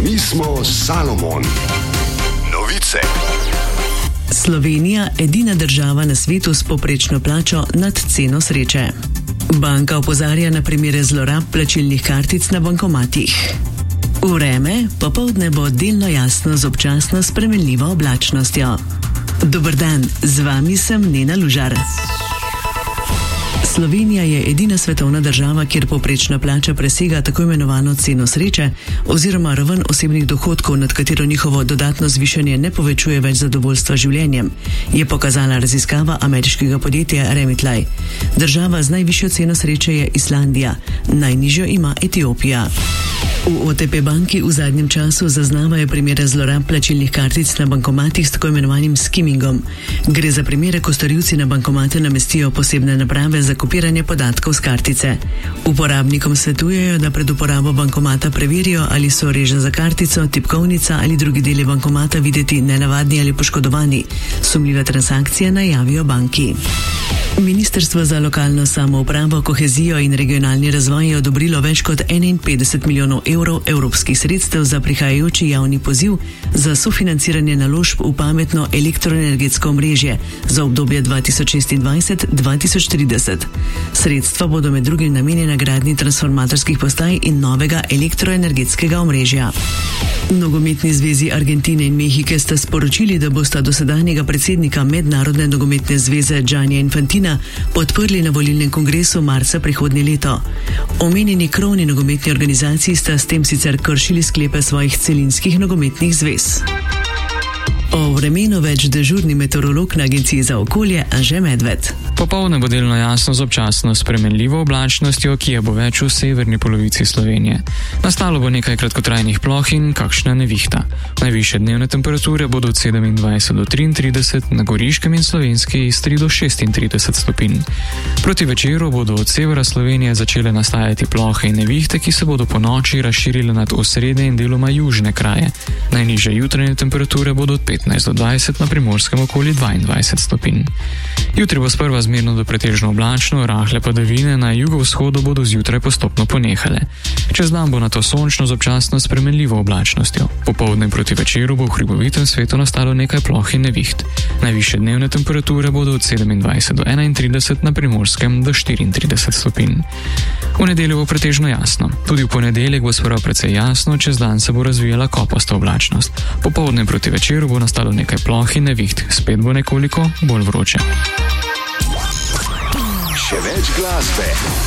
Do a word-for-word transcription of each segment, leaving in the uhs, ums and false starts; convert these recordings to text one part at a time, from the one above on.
Mi smo Salomon. Novice. Slovenija edina država na svetu s povprečno plačo nad ceno sreče. Banka opozarja na primere zlorab plačilnih kartic na bankomatih. Vreme popoldne bo delno jasno z občasno spremenljivo oblačnostjo. Dober dan, z vami sem Nena Lužar. Slovenija je edina svetovna država, kjer povprečna plača presega tako imenovano ceno sreče oziroma raven osebnih dohodkov, nad katero njihovo dodatno zvišanje ne povečuje več zadovoljstva življenjem, je pokazala raziskava ameriškega podjetja Remitly. Država z najvišjo ceno sreče je Islandija, najnižjo ima Etiopija. V O T P banki v zadnjem času zaznavajo primere zlorab plačilnih kartic na bankomatih s tako imenovanim skimmingom. Gre za primere, ko storilci na bankomate namestijo posebne naprave za kopiranje podatkov z kartice. Uporabnikom svetujejo, da pred uporabo bankomata preverijo, ali so reže za kartico, tipkovnica ali drugi deli bankomata videti nenavadni ali poškodovani. Sumljive transakcije najavijo banki. Ministrstvo za lokalno samoupravo, kohezijo in regionalni razvoj je odobrilo več kot enainpetdeset milijonov evrov evropskih sredstev za prihajajoči javni poziv za sofinanciranje naložb v pametno elektroenergetsko omrežje za obdobje dva tisoč šestindvajset do dva tisoč trideset. Sredstva bodo med drugim namenjena gradnji transformatorskih postaj in novega elektroenergetskega omrežja. Nogometni zvezi Argentine in Mehike sta sporočili, da bosta dosedanjega predsednika Mednarodne nogometne zveze Giannia Infantina podprli na volilnem kongresu marca prihodnje leto. Omenjeni krovni nogometni organizaciji sta s tem sicer kršili sklepe svojih celinskih nogometnih zvez. O vremenu več dežurni meteorolog na Agenciji za okolje Anže Medved. Popoldne bo delno jasno z občasno spremenljivo oblačnostjo, ki je bo več v severni polovici Slovenije. Nastalo bo nekaj kratkotrajnih ploh in kakšna nevihta. Najvišje dnevne temperature bodo od sedemindvajset do triintrideset, na Goriškem in Slovenski Istri do šestintrideset stopinj. Proti večeru bodo od severa Slovenije začele nastajati plohe in nevihte, ki se bodo po noči razširile nad osrednje in deloma južne kraje. Najnižje jutranje temperature bodo od petnajst do dvajset, na Primorskem okoli dvaindvajset stopinj. Jutri bo sprva zmerno do pretežno oblačno, rahle padavine na jugovzhodu bodo zjutraj postopno ponehale. Čez dan bo nato sončno z občasno spremenljivo oblačnostjo. Popoldne proti večeru bo v hribovitem svetu nastalo nekaj ploh in neviht. Najvišje dnevne temperature bodo od sedemindvajset do enaintrideset, na Primorskem do štiriintrideset stopinj. V nedeljo bo pretežno jasno. Tudi v ponedeljek bo sprva precej jasno, čez dan se bo razvijala kopasta oblačnost. Popoldne proti večeru bo nastalo nekaj ploh in neviht, spet bo nekoliko bolj vroče. Še več glasbe.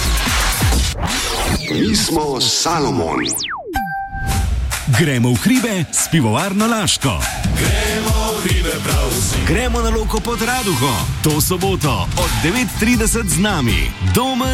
Mi smo Salomon. Gremo v hribe s pivovarno Laško. Gremo v hribe prav vsi. Gremo na Loko pod Raduho. To soboto od devet trideset z nami. Domen